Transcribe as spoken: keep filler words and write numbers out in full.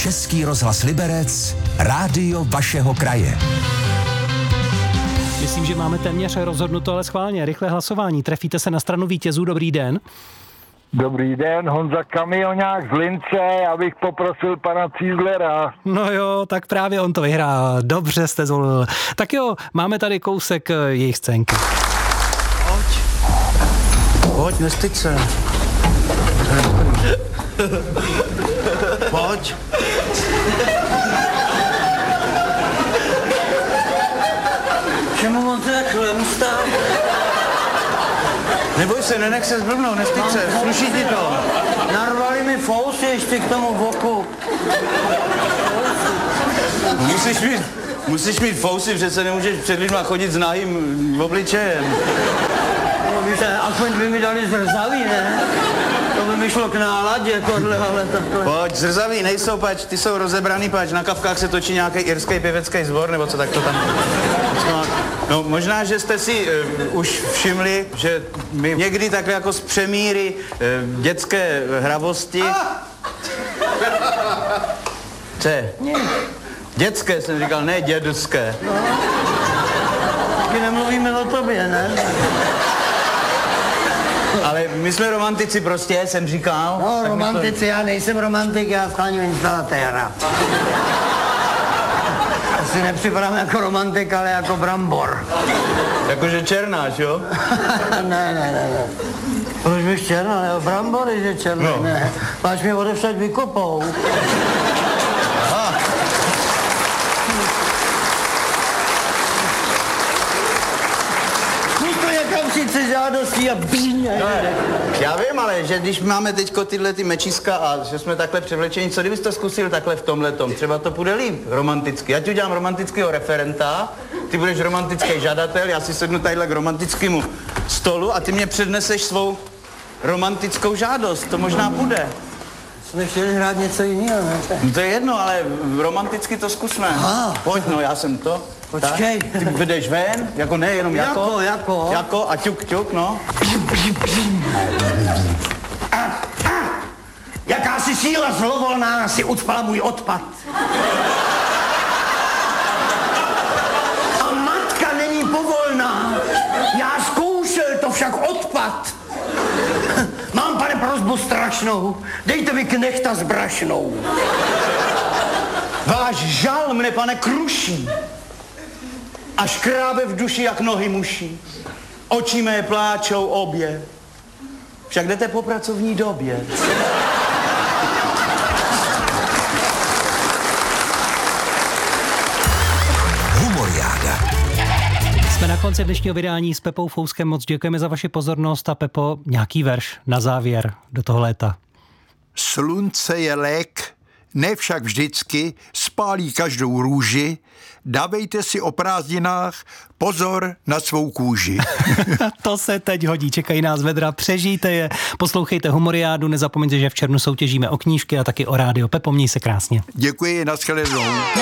Český rozhlas Liberec, rádio vašeho kraje. Myslím, že máme téměř rozhodnuto, ale schválně. Rychlé hlasování. Trefíte se na stranu vítězů. Dobrý den. Dobrý den, Honza Kamionák z Lince, já bych poprosil pana Cízlera. No jo, tak právě on to vyhrál. Dobře jste zvolil. Tak jo, máme tady kousek jejich scénky. Pojď. Pojď, nestyď se. Pojď. Čemu on takhle ustál? Neboj se, nenech se zblbnout, nestyď se, sluší ti to. Narvali mi fousy ještě k tomu boku. Musíš mít, musíš mít fousy, přece nemůžeš před lidma chodit s nahým obličejem. No víš, aspoň by mi dali zrzaví, ne? To by mi šlo k náladě, tohle, ale takhle. Pojď, zrzaví nejsou, pač, ty jsou rozebraný, pač, na Kavkách se točí nějaký irský pěvecký sbor, nebo co tak to tam... No možná, že jste si uh, už všimli, že my někdy takhle jako z přemíry uh, dětské hravosti... Co je? Dětské jsem říkal, ne dědské. No. Taky nemluvíme o tobě, ne? Ale my jsme romantici prostě, jsem říkal. No, romantici, to... já nejsem romantik, já skláním instalatéra. Asi nepřipadám jako romantik, ale jako brambor. Jakože černáš, jo? ne, ne, ne, ne. Proč bych černá, ne? Brambory, že černý, no. Ne. Máš mi odevšať vykopou. Ah. Sice žádostí a bíň. No, já vím, ale že když máme teďko tyhle ty mečíska a že jsme takhle převlečení, co kdybyste zkusil takhle v tomhletom? Třeba to půjde líp romanticky. Já ti udělám romantického referenta, ty budeš romantický žadatel, já si sednu tadyhle k romantickému stolu a ty mě předneseš svou romantickou žádost. To možná půjde. Jsme chtěli hrát něco jiného, ne? No to je jedno, ale romanticky to zkusme. Aha. Pojď, no, já jsem to. Počkej. Tak, ty vedeš ven, jako ne, jenom jako. Jako, jako. Jako a ťuk, ťuk, no. A, a, jakási síla zlovolná si ucpala můj odpad. A matka není povolná. Já zkoušel, to však odpad. Mám, pane, prosbu strašnou. Dejte mi knechta s brašnou. Váš žal mne, pane, kruší. A škrábe v duši, jak nohy muší. Oči mé pláčou obě. Však jdete po pracovní době. Humoriáda. Jsme na konci dnešního vydání s Pepou Fouskem. Moc děkujeme za vaši pozornost a Pepo, nějaký verš na závěr do toho léta. Slunce je lék, ne však vždycky, spálí každou růži, dávejte si o prázdninách pozor na svou kůži. To se teď hodí, čekají nás vedra, přežijte je, poslouchejte Humoriádu, nezapomeňte, že v červnu soutěžíme o knížky a taky o rádio. Pepo, měj se krásně. Děkuji, nashledanou.